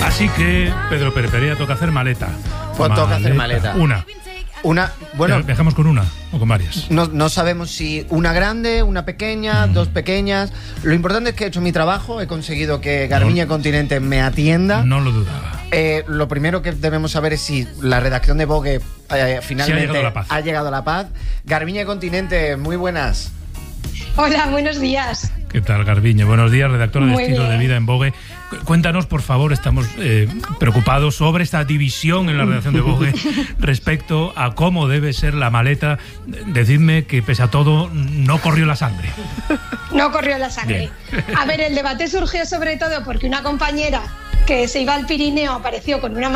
Así que, Pedro Pérez Perea, toca hacer maleta. Pues toca hacer maleta. Bueno, ¿viajamos con una o con varias? No sabemos si una grande, una pequeña, dos pequeñas. Lo importante es que he hecho mi trabajo, he conseguido que Garbiñe Continente me atienda. No lo dudaba. Lo primero que debemos saber es si la redacción de Vogue finalmente ha llegado a la paz. Garbiñe Continente, muy buenas. Hola, buenos días. ¿Qué tal, Garbiñe? Buenos días, redactora de Muy Estilo bien. de Vida en Vogue. Cuéntanos, por favor, estamos preocupados sobre esta división en la redacción de Vogue respecto a cómo debe ser la maleta. Decidme que, pese a todo, no corrió la sangre. No corrió la sangre. A ver, el debate surgió sobre todo porque una compañera que se iba al Pirineo apareció con una